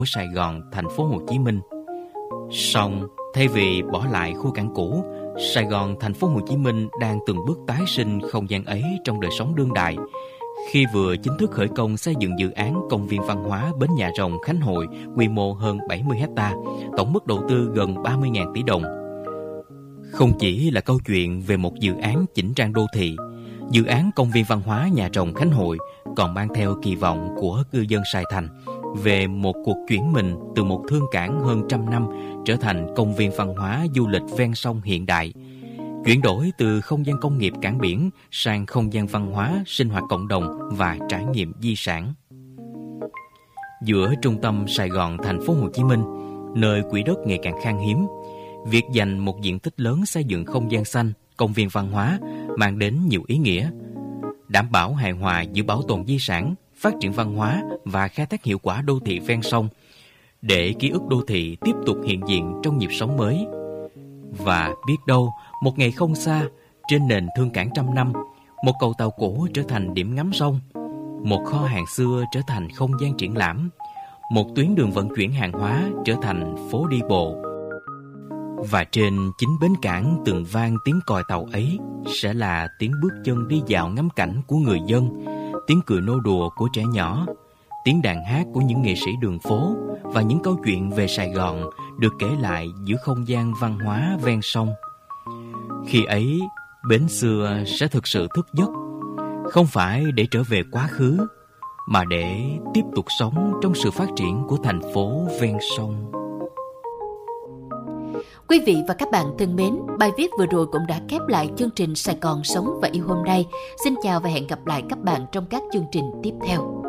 của Sài Gòn, thành phố Hồ Chí Minh. Song thay vì bỏ lại khu cảng cũ, Sài Gòn, thành phố Hồ Chí Minh đang từng bước tái sinh không gian ấy trong đời sống đương đại, khi vừa chính thức khởi công xây dựng dự án công viên văn hóa Bến Nhà Rồng Khánh Hội quy mô hơn 70 hectare, tổng mức đầu tư gần 30.000 tỷ đồng. Không chỉ là câu chuyện về một dự án chỉnh trang đô thị, dự án công viên văn hóa Nhà Rồng Khánh Hội còn mang theo kỳ vọng của cư dân Sài Thành về một cuộc chuyển mình từ một thương cảng hơn 100 năm trở thành công viên văn hóa du lịch ven sông hiện đại, chuyển đổi từ không gian công nghiệp cảng biển sang không gian văn hóa, sinh hoạt cộng đồng và trải nghiệm di sản. Giữa trung tâm Sài Gòn, thành phố Hồ Chí Minh, nơi quỹ đất ngày càng khan hiếm, việc dành một diện tích lớn xây dựng không gian xanh, công viên văn hóa mang đến nhiều ý nghĩa, đảm bảo hài hòa giữa bảo tồn di sản, phát triển văn hóa và khai thác hiệu quả đô thị ven sông, để ký ức đô thị tiếp tục hiện diện trong nhịp sống mới. Và biết đâu, một ngày không xa, trên nền thương cảng 100 năm, một cầu tàu cổ trở thành điểm ngắm sông, một kho hàng xưa trở thành không gian triển lãm, một tuyến đường vận chuyển hàng hóa trở thành phố đi bộ. Và trên chính bến cảng từng vang tiếng còi tàu ấy sẽ là tiếng bước chân đi dạo ngắm cảnh của người dân, tiếng cười nô đùa của trẻ nhỏ, tiếng đàn hát của những nghệ sĩ đường phố và những câu chuyện về Sài Gòn được kể lại giữa không gian văn hóa ven sông. Khi ấy, bến xưa sẽ thực sự thức giấc, không phải để trở về quá khứ, mà để tiếp tục sống trong sự phát triển của thành phố ven sông. Quý vị và các bạn thân mến, bài viết vừa rồi cũng đã khép lại chương trình Sài Gòn Sống và Yêu hôm nay. Xin chào và hẹn gặp lại các bạn trong các chương trình tiếp theo.